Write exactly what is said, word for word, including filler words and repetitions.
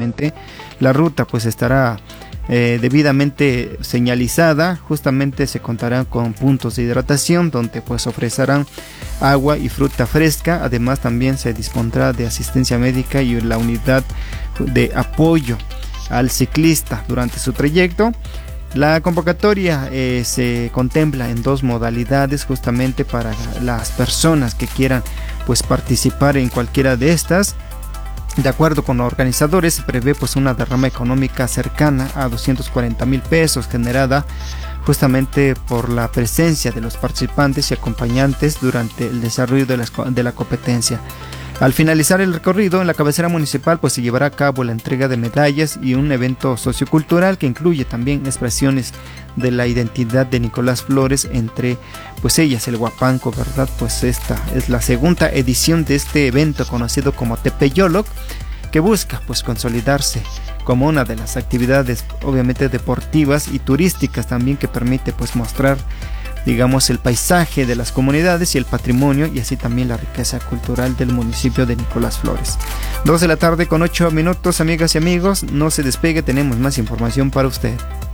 justamente la ruta pues estará eh, debidamente señalizada. Justamente se contará con puntos de hidratación donde pues ofrecerán agua y fruta fresca. Además también se dispondrá de asistencia médica y la unidad de apoyo al ciclista durante su trayecto. La convocatoria eh, se contempla en dos modalidades, justamente para las personas que quieran pues participar en cualquiera de estas. De acuerdo con los organizadores, se prevé pues una derrama económica cercana a doscientos cuarenta mil pesos, generada justamente por la presencia de los participantes y acompañantes durante el desarrollo de la, de la competencia. Al finalizar el recorrido, en la cabecera municipal pues se llevará a cabo la entrega de medallas y un evento sociocultural que incluye también expresiones de la identidad de Nicolás Flores, entre pues ellas el huapanco, ¿verdad? Pues esta es la segunda edición de este evento conocido como Tepeyolok, que busca pues consolidarse como una de las actividades obviamente deportivas y turísticas también, que permite pues mostrar, digamos, el paisaje de las comunidades y el patrimonio, y así también la riqueza cultural del municipio de Nicolás Flores. dos de la tarde con ocho minutos, amigas y amigos, no se despegue, tenemos más información para usted.